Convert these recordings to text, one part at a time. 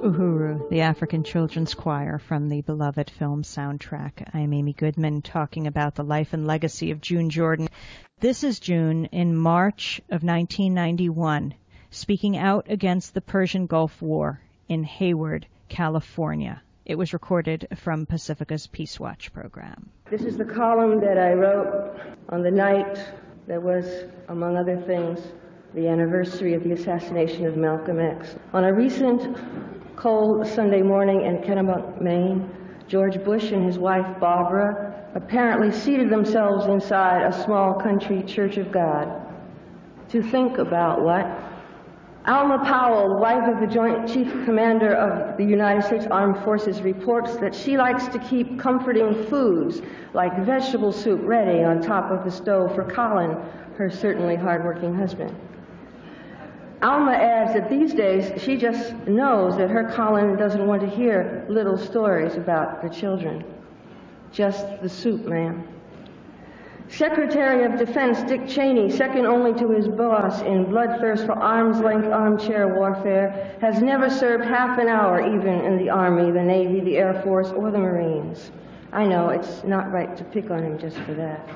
Uhuru, the African Children's Choir from the beloved film soundtrack. I'm Amy Goodman, talking about the life and legacy of June Jordan. This is June in March of 1991, speaking out against the Persian Gulf War in Hayward, California. It was recorded from Pacifica's Peace Watch program. This is the column that I wrote on the night that was, among other things, the anniversary of the assassination of Malcolm X. On a recent cold Sunday morning in Kennebuck, Maine, George Bush and his wife Barbara apparently seated themselves inside a small country church of God to think about what? Alma Powell, wife of the Joint Chief Commander of the United States Armed Forces, reports that she likes to keep comforting foods like vegetable soup ready on top of the stove for Colin, her certainly hardworking husband. Alma adds that these days she just knows that her Colin doesn't want to hear little stories about the children. Just the soup, ma'am. Secretary of Defense Dick Cheney, second only to his boss in bloodthirst for arm's-length armchair warfare, has never served half an hour even in the Army, the Navy, the Air Force, or the Marines. I know, it's not right to pick on him just for that.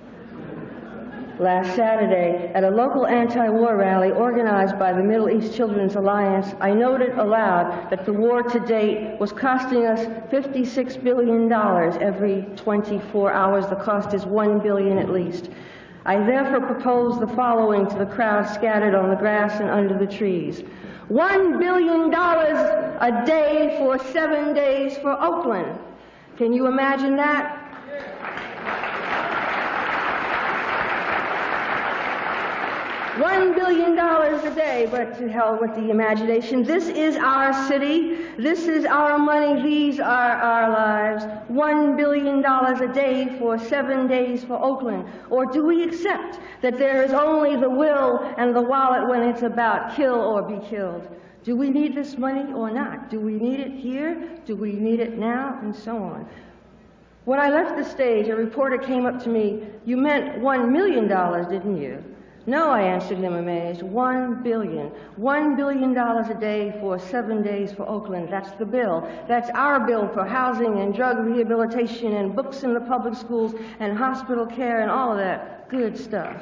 Last Saturday, at a local anti-war rally organized by the Middle East Children's Alliance, I noted aloud that the war to date was costing us $56 billion every 24 hours. The cost is $1 billion at least. I therefore propose the following to the crowd scattered on the grass and under the trees. $1 billion a day for 7 days for Oakland. Can you imagine that? $1 billion a day, but to hell with the imagination. This is our city. This is our money. These are our lives. $1 billion a day for 7 days for Oakland. Or do we accept that there is only the will and the wallet when it's about kill or be killed? Do we need this money or not? Do we need it here? Do we need it now? And so on. When I left the stage, a reporter came up to me. You meant $1 million, didn't you? No, I answered him amazed. $1 billion. $1 billion a day for 7 days for Oakland. That's the bill. That's our bill for housing and drug rehabilitation and books in the public schools and hospital care and all of that good stuff.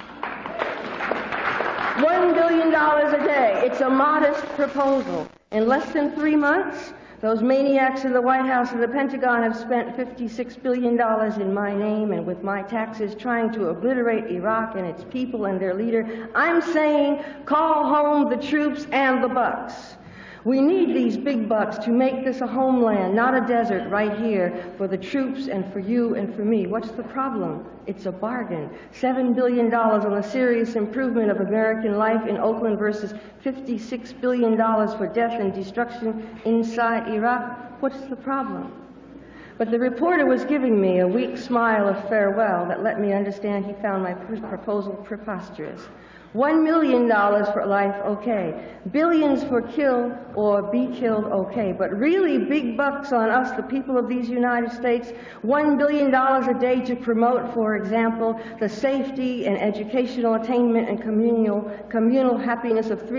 $1 billion a day. It's a modest proposal. In less than 3 months, those maniacs in the White House and the Pentagon have spent $56 billion in my name and with my taxes trying to obliterate Iraq and its people and their leader. I'm saying call home the troops and the bucks. We need these big bucks to make this a homeland, not a desert, right here for the troops and for you and for me. What's the problem? It's a bargain. $7 billion on the serious improvement of American life in Oakland versus $56 billion for death and destruction inside Iraq. What's the problem? But the reporter was giving me a weak smile of farewell that let me understand he found my proposal preposterous. $1 million for life, okay. Billions for kill or be killed, okay. But really big bucks on us, the people of these United States, $1 billion a day to promote, for example, the safety and educational attainment and communal happiness of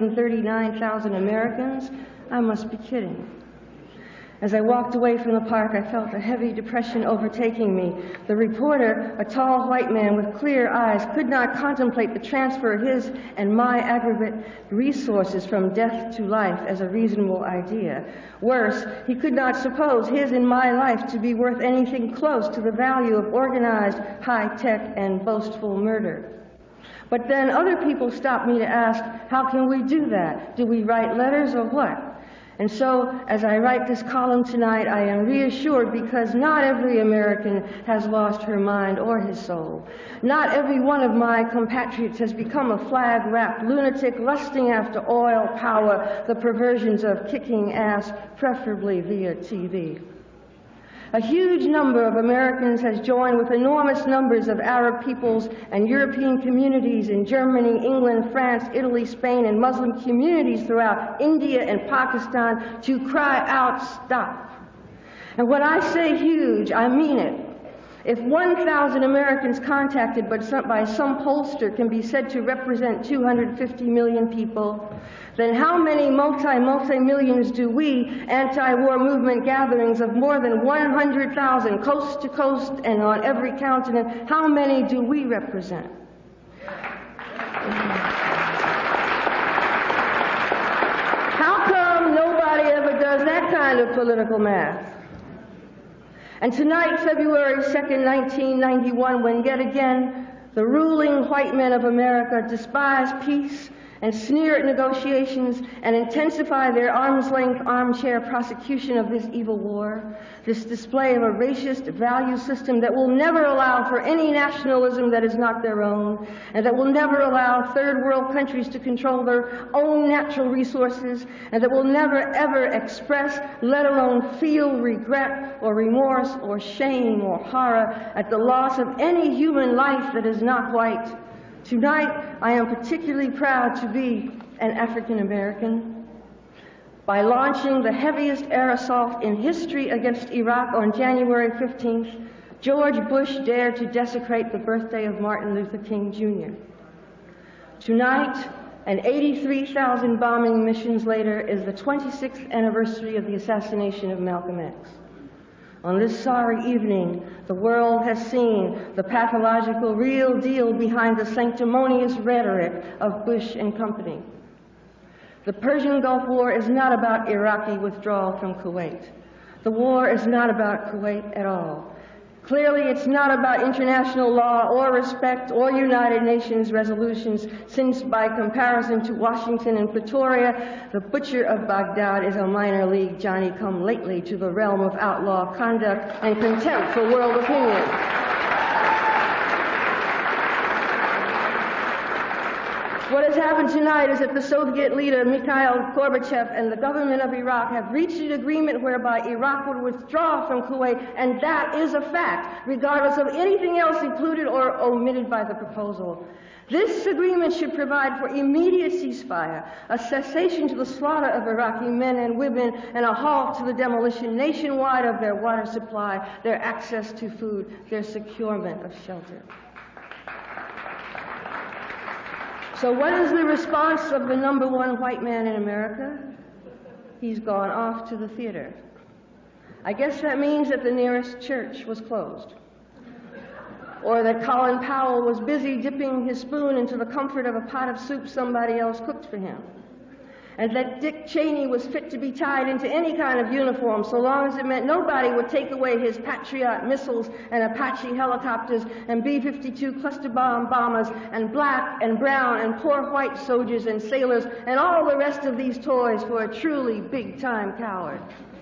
339,000 Americans? I must be kidding. As I walked away from the park, I felt a heavy depression overtaking me. The reporter, a tall white man with clear eyes, could not contemplate the transfer of his and my aggregate resources from death to life as a reasonable idea. Worse, he could not suppose his and my life to be worth anything close to the value of organized, high-tech, and boastful murder. But then other people stopped me to ask, how can we do that? Do we write letters or what? And so, as I write this column tonight, I am reassured because not every American has lost her mind or his soul. Not every one of my compatriots has become a flag-wrapped lunatic lusting after oil, power, the perversions of kicking ass, preferably via TV. A huge number of Americans has joined with enormous numbers of Arab peoples and European communities in Germany, England, France, Italy, Spain, and Muslim communities throughout India and Pakistan to cry out, stop. And when I say huge, I mean it. If 1,000 Americans contacted by some pollster can be said to represent 250 million people, then how many multi-millions do we, anti-war movement gatherings of more than 100,000 coast to coast and on every continent, how many do we represent? How come nobody ever does that kind of political math? And tonight, February 2nd, 1991, when yet again the ruling white men of America despise peace and sneer at negotiations and intensify their arm's-length armchair prosecution of this evil war, this display of a racist value system that will never allow for any nationalism that is not their own, and that will never allow third world countries to control their own natural resources, and that will never ever express, let alone feel, regret or remorse or shame or horror at the loss of any human life that is not white. Tonight, I am particularly proud to be an African American. By launching the heaviest air assault in history against Iraq on January 15th, George Bush dared to desecrate the birthday of Martin Luther King Jr. Tonight, and 83,000 bombing missions later, is the 26th anniversary of the assassination of Malcolm X. On this sorry evening, the world has seen the pathological real deal behind the sanctimonious rhetoric of Bush and company. The Persian Gulf War is not about Iraqi withdrawal from Kuwait. The war is not about Kuwait at all. Clearly, it's not about international law or respect or United Nations resolutions, since by comparison to Washington and Pretoria, the butcher of Baghdad is a minor league Johnny-come-lately to the realm of outlaw conduct and contempt for world opinion. What has happened tonight is that the Soviet leader Mikhail Gorbachev and the government of Iraq have reached an agreement whereby Iraq would withdraw from Kuwait, and that is a fact, regardless of anything else included or omitted by the proposal. This agreement should provide for immediate ceasefire, a cessation to the slaughter of Iraqi men and women, and a halt to the demolition nationwide of their water supply, their access to food, their securement of shelter. So what is the response of the number one white man in America? He's gone off to the theater. I guess that means that the nearest church was closed, or that Colin Powell was busy dipping his spoon into the comfort of a pot of soup somebody else cooked for him, and that Dick Cheney was fit to be tied into any kind of uniform so long as it meant nobody would take away his Patriot missiles and Apache helicopters and B-52 cluster bomb bombers and black and brown and poor white soldiers and sailors and all the rest of these toys for a truly big-time coward.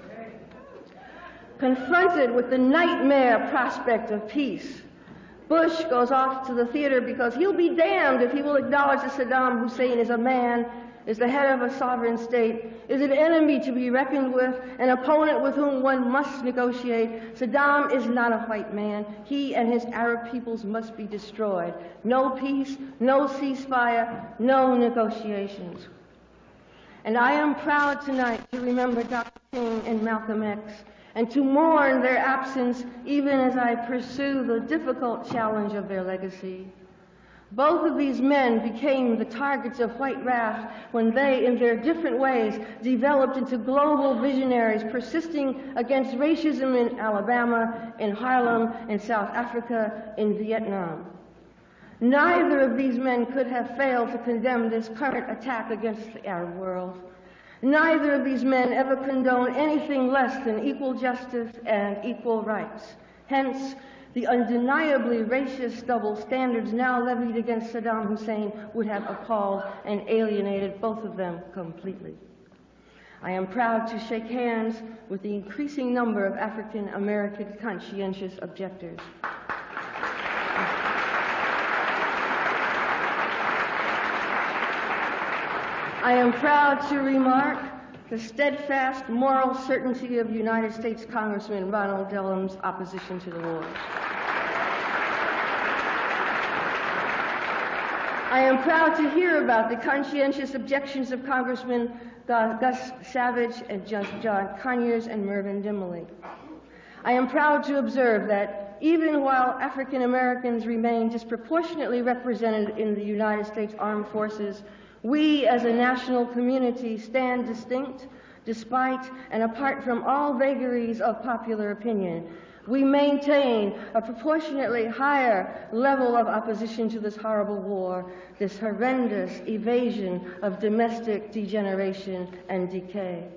Confronted with the nightmare prospect of peace, Bush goes off to the theater because he'll be damned if he will acknowledge that Saddam Hussein is a man, is the head of a sovereign state, is an enemy to be reckoned with, an opponent with whom one must negotiate. Saddam is not a white man. He and his Arab peoples must be destroyed. No peace, no ceasefire, no negotiations. And I am proud tonight to remember Dr. King and Malcolm X, and to mourn their absence even as I pursue the difficult challenge of their legacy. Both of these men became the targets of white wrath when they, in their different ways, developed into global visionaries persisting against racism in Alabama, in Harlem, in South Africa, in Vietnam. Neither of these men could have failed to condemn this current attack against the Arab world. Neither of these men ever condoned anything less than equal justice and equal rights. Hence, the undeniably racist double standards now levied against Saddam Hussein would have appalled and alienated both of them completely. I am proud to shake hands with the increasing number of African American conscientious objectors. I am proud to remark the steadfast moral certainty of United States Congressman Ronald Dellum's opposition to the war. I am proud to hear about the conscientious objections of Congressmen Gus Savage and John Conyers and Mervyn Dimley. I am proud to observe that even while African Americans remain disproportionately represented in the United States Armed Forces, we as a national community stand distinct despite and apart from all vagaries of popular opinion. We maintain a proportionately higher level of opposition to this horrible war, this horrendous evasion of domestic degeneration and decay.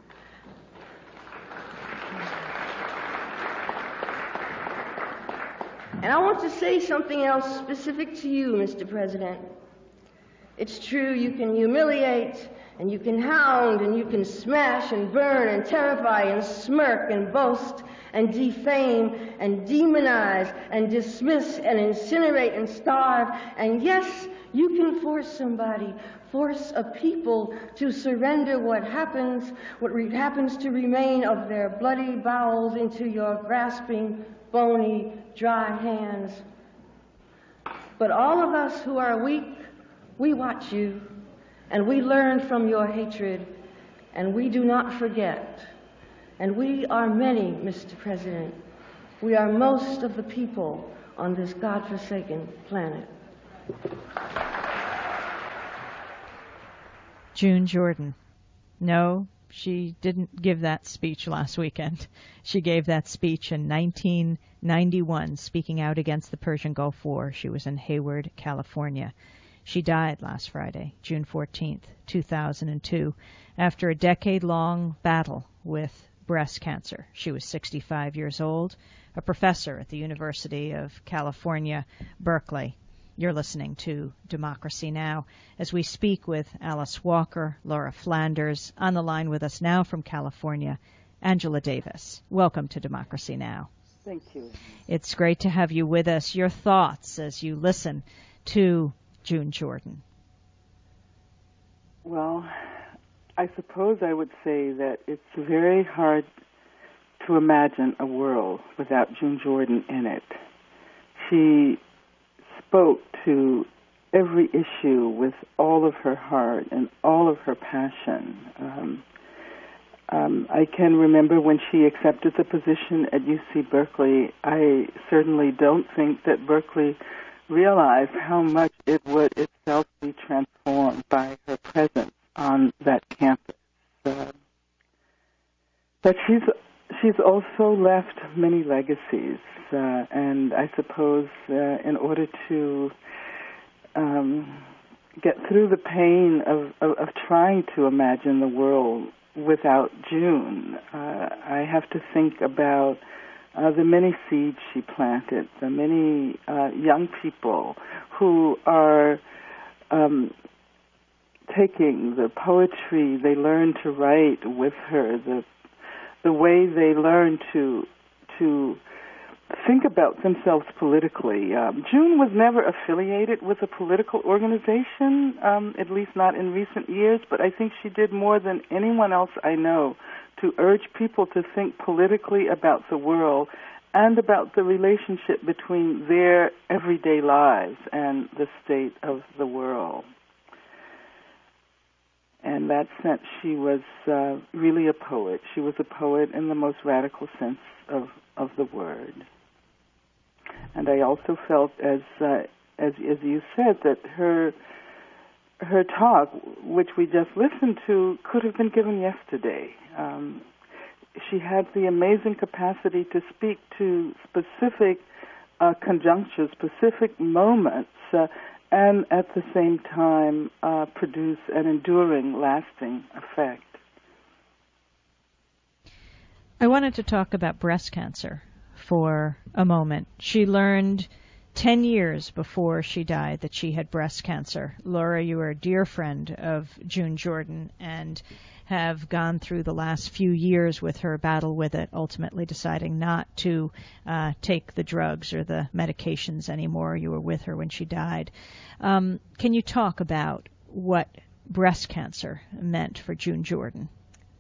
And I want to say something else specific to you, Mr. President. It's true, you can humiliate, and you can hound, and you can smash and burn and terrify and smirk and boast and defame and demonize and dismiss and incinerate and starve. And yes, you can force somebody, force a people to surrender what happens to remain of their bloody bowels into your grasping, bony, dry hands. But all of us who are weak, we watch you, and we learn from your hatred, and we do not forget. And we are many, Mr. President. We are most of the people on this godforsaken planet. June Jordan. No, she didn't give that speech last weekend. She gave that speech in 1991, speaking out against the Persian Gulf War. She was in Hayward, California. She died last Friday, June 14th, 2002, after a decade-long battle with breast cancer. She was 65 years old, a professor at the University of California, Berkeley. You're listening to Democracy Now! As we speak with Alice Walker, Laura Flanders. On the line with us now from California, Angela Davis. Welcome to Democracy Now! Thank you. It's great to have you with us. Your thoughts as you listen to June Jordan. Well, I suppose I would say that it's very hard to imagine a world without June Jordan in it. She spoke to every issue with all of her heart and all of her passion. I can remember when she accepted the position at UC Berkeley, I certainly don't think that Berkeley realized how much it would itself be transformed by her presence on that campus. But she's also left many legacies, and I suppose in order to get through the pain of trying to imagine the world without June, I have to think about the many seeds she planted, the many young people who are taking the poetry they learned to write with her, the way they learned to think about themselves politically. June was never affiliated with a political organization, at least not in recent years, but I think she did more than anyone else I know to urge people to think politically about the world and about the relationship between their everyday lives and the state of the world. In that sense, she was really a poet. She was a poet in the most radical sense of the word. And I also felt, as you said, that her talk, which we just listened to, could have been given yesterday. She had the amazing capacity to speak to specific conjunctures, specific moments, and at the same time produce an enduring, lasting effect. I wanted to talk about breast cancer for a moment. She learned 10 years before she died that she had breast cancer. Laura, you are a dear friend of June Jordan and have gone through the last few years with her battle with it, ultimately deciding not to take the drugs or the medications anymore. You were with her when she died. Can you talk about what breast cancer meant for June Jordan?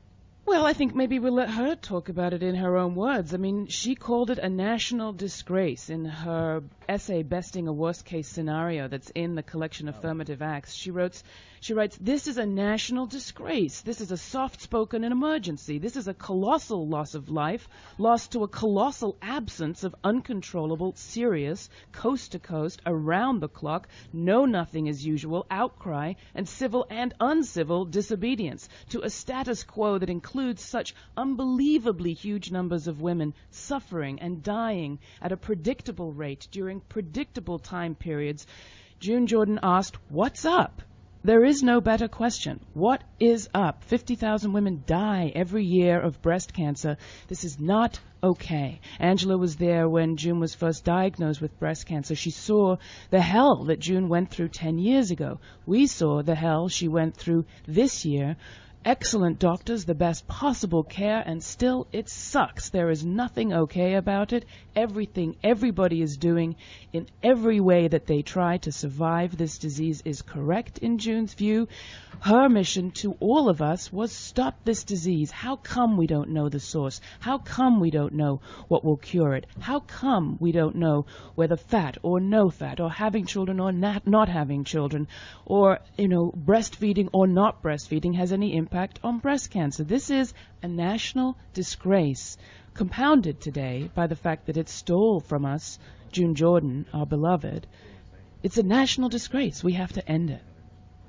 Well, I think maybe we'll let her talk about it in her own words. I mean, she called it a national disgrace in her essay, Besting a Worst-Case Scenario, that's in the collection Affirmative Acts. She writes, this is a national disgrace. This is a soft-spoken emergency. This is a colossal loss of life, lost to a colossal absence of uncontrollable, serious, coast-to-coast, around-the-clock, know-nothing as usual, outcry, and civil and uncivil disobedience, to a status quo that includes such unbelievably huge numbers of women suffering and dying at a predictable rate during predictable time periods. June Jordan asked, what's up? There is no better question. What is up? 50,000 women die every year of breast cancer. This is not okay. Angela was there when June was first diagnosed with breast cancer. She saw the hell that June went through 10 years ago. We saw the hell she went through this year. Excellent doctors, the best possible care, and still it sucks. There is nothing okay about it. Everything everybody is doing in every way that they try to survive this disease is correct in June's view. Her mission to all of us was stop this disease. How come we don't know the source? How come we don't know what will cure it? How come we don't know whether fat or no fat, or having children or not having children, or, breastfeeding or not breastfeeding has any impact on breast cancer? This is a national disgrace, compounded today by the fact that it stole from us June Jordan, our beloved. It's a national disgrace. We have to end it.